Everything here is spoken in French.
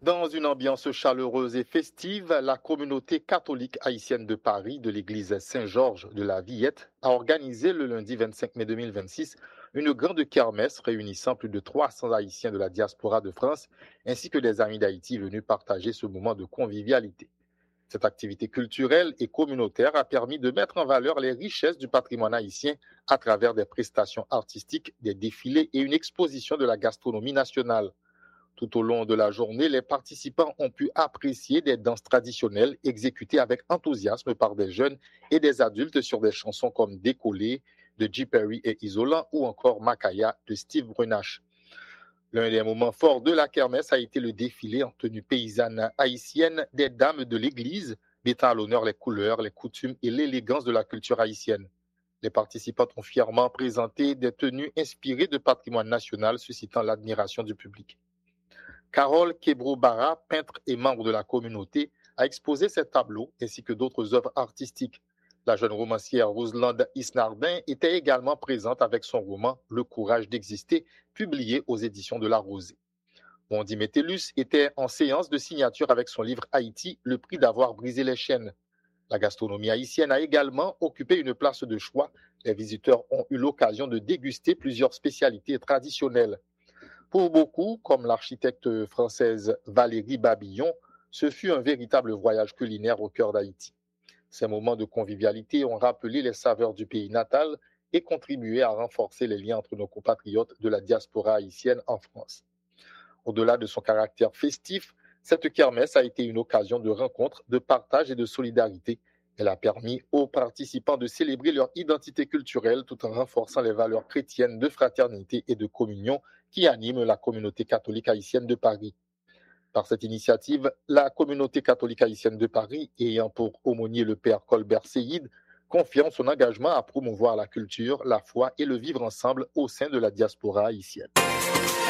Dans une ambiance chaleureuse et festive, la communauté catholique haïtienne de Paris de l'église Saint-Georges de la Villette a organisé le lundi 25 mai 2026 une grande kermesse réunissant plus de 300 Haïtiens de la diaspora de France ainsi que des amis d'Haïti venus partager ce moment de convivialité. Cette activité culturelle et communautaire a permis de mettre en valeur les richesses du patrimoine haïtien à travers des prestations artistiques, des défilés et une exposition de la gastronomie nationale. Tout au long de la journée, les participants ont pu apprécier des danses traditionnelles exécutées avec enthousiasme par des jeunes et des adultes sur des chansons comme Décollé de J. Perry et Isola ou encore Makaya de Steve Brunache. L'un des moments forts de la kermesse a été le défilé en tenue paysanne haïtienne des dames de l'église, mettant à l'honneur les couleurs, les coutumes et l'élégance de la culture haïtienne. Les participants ont fièrement présenté des tenues inspirées de patrimoine national, suscitant l'admiration du public. Carole Kebro-Bara, peintre et membre de la communauté, a exposé ses tableaux ainsi que d'autres œuvres artistiques. La jeune romancière Roselande Isnardin était également présente avec son roman Le courage d'exister, publié aux éditions de La Rosée. Mondi Metellus était en séance de signature avec son livre Haïti, le prix d'avoir brisé les chaînes. La gastronomie haïtienne a également occupé une place de choix. Les visiteurs ont eu l'occasion de déguster plusieurs spécialités traditionnelles. Pour beaucoup, comme l'architecte française Valérie Babillon, ce fut un véritable voyage culinaire au cœur d'Haïti. Ces moments de convivialité ont rappelé les saveurs du pays natal et contribué à renforcer les liens entre nos compatriotes de la diaspora haïtienne en France. Au-delà de son caractère festif, cette kermesse a été une occasion de rencontre, de partage et de solidarité. Elle a permis aux participants de célébrer leur identité culturelle tout en renforçant les valeurs chrétiennes de fraternité et de communion qui animent la communauté catholique haïtienne de Paris. Par cette initiative, la communauté catholique haïtienne de Paris, ayant pour aumônier le père Colbert Seyid, confirme son engagement à promouvoir la culture, la foi et le vivre ensemble au sein de la diaspora haïtienne.